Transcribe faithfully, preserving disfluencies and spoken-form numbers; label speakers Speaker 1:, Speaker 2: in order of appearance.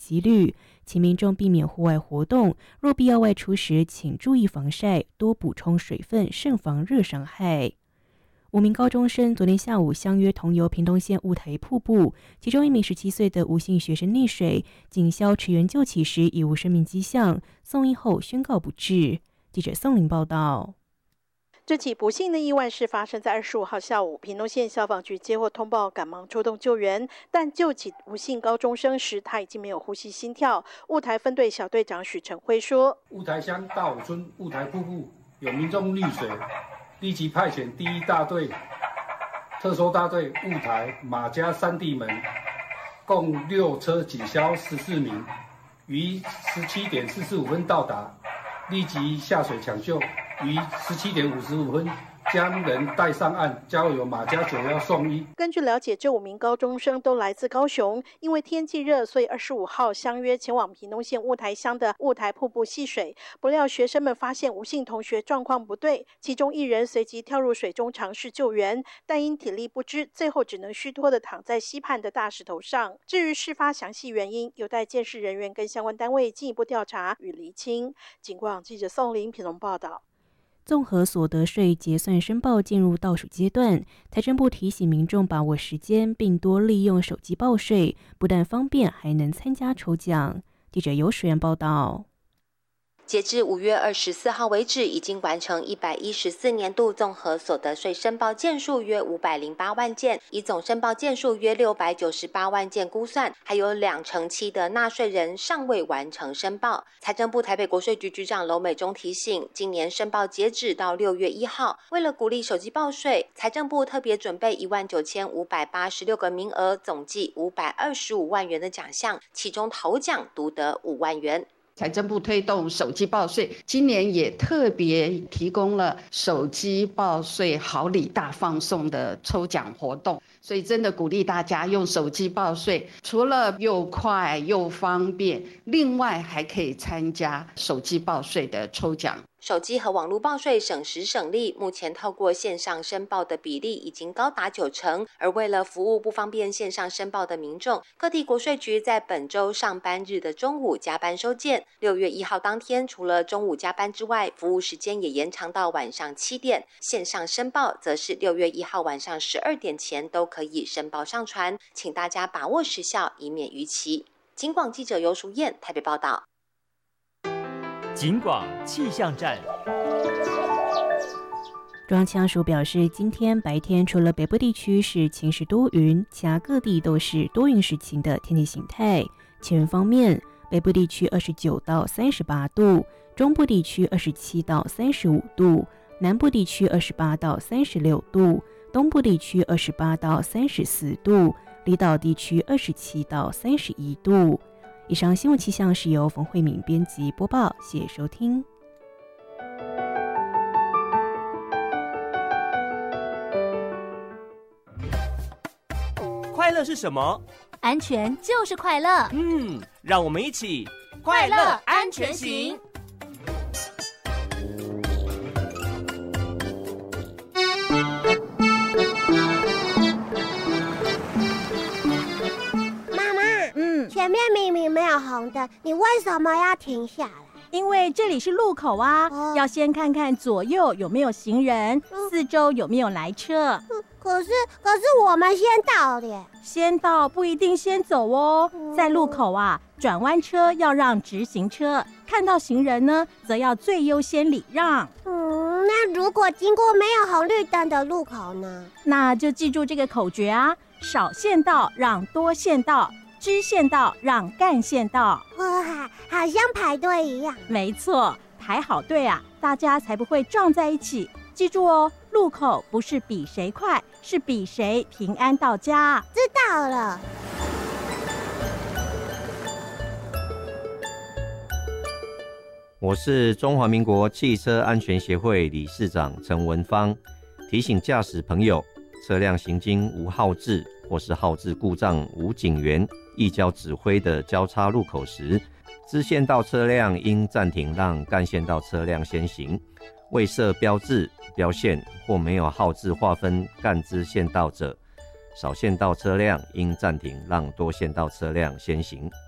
Speaker 1: 几率，请民众避免户外活动，若必要外出时，请注意防晒，多补充水分，慎防热伤害。五名高中生昨天下午相约同游屏东县雾台瀑布，其中一名十七岁的吴姓学生溺水，警消驰援救起时已无生命迹象，送医后宣告不治。记者宋玲报道。
Speaker 2: 这起不幸的意外是发生在二十五号下午，屏东县消防局接获通报，赶忙出动救援，但救起吴姓高中生时，他已经没有呼吸心跳。雾台分队小队长许成辉说：
Speaker 3: 雾台乡大武村雾台瀑布有民众溺水，立即派遣第一大队、特搜大队、雾台、马家三地门，共六车警消十四名，于十七点四十五分到达，立即下水抢救。于十七点五十五分将人带上岸，交由马家九幺送医。
Speaker 2: 根据了解，这五名高中生都来自高雄，因为天气热，所以二十五号相约前往屏东县雾台乡的雾台瀑布戏水。不料学生们发现吴姓同学状况不对，其中一人随即跳入水中尝试救援，但因体力不支，最后只能虚脱地躺在溪畔的大石头上。至于事发详细原因，有待监视人员跟相关单位进一步调查与厘清。警广记者宋玲屏东报道。
Speaker 1: 综合所得税结算申报进入倒数阶段，财政部提醒民众把握时间，并多利用手机报税，不但方便，还能参加抽奖。记者尤水源报道。
Speaker 4: 截至五月二十四号为止，已经完成一百一十四年度综合所得税申报件数约五百零八万件，以总申报件数约六百九十八万件估算，还有两成七的纳税人尚未完成申报。财政部台北国税局局长娄美忠提醒，今年申报截止到六月一号，为了鼓励手机报税，财政部特别准备一万九千五百八十六个名额，总计五百二十五万元的奖项，其中头奖独得五万元。
Speaker 5: 财政部推动手机报税，今年也特别提供了手机报税好礼大放送的抽奖活动，所以真的鼓励大家用手机报税，除了又快又方便，另外还可以参加手机报税的抽奖。
Speaker 4: 手机和网络报税省时省力，目前透过线上申报的比例已经高达九成。而为了服务不方便线上申报的民众，各地国税局在本周上班日的中午加班收件。六月一号当天，除了中午加班之外，服务时间也延长到晚上七点。线上申报则是六月一号晚上十二点前都可以申报上传，请大家把握时效，以免逾期。警广记者尤淑燕台北报道。
Speaker 6: 警广气象站。
Speaker 1: 中央气象署表示，今天白天除了北部地区是晴时多云，其他各地都是多云时晴的天气形态。气温方面，北部地区二十九到三十八度，中部地区二十七到三十五度，南部地区二十八到三十六度，东部地区二十八到三十四度，离岛地区二十七到三十一度。以上新闻气象是由冯慧敏编辑播报，谢谢收听。
Speaker 6: 快乐是什么？
Speaker 7: 安全就是快乐。
Speaker 6: 嗯，让我们一起
Speaker 7: 快乐安全行。
Speaker 8: 前面明明没有红灯，你为什么要停下来？
Speaker 7: 因为这里是路口啊，哦、要先看看左右有没有行人，嗯、四周有没有来车。
Speaker 8: 嗯、可是可是我们先到的，
Speaker 7: 先到不一定先走哦。嗯、在路口啊，转弯车要让直行车，看到行人呢，则要最优先礼让。
Speaker 8: 嗯，那如果经过没有红绿灯的路口呢？
Speaker 7: 那就记住这个口诀啊：少线道让多线道。支线道让干线道，
Speaker 8: 哇，好像排队一样。
Speaker 7: 没错，排好队啊，大家才不会撞在一起。记住哦，路口不是比谁快，是比谁平安到家。
Speaker 8: 知道了。
Speaker 9: 我是中华民国汽车安全协会理事长陈文芳，提醒驾驶朋友，车辆行经无号志或是号志故障无警员议交指挥的交叉路口时，支线道车辆应暂停让干线道车辆先行。未设标志、标线或没有号志划分干支线道者，少线道车辆应暂停让多线道车辆先行。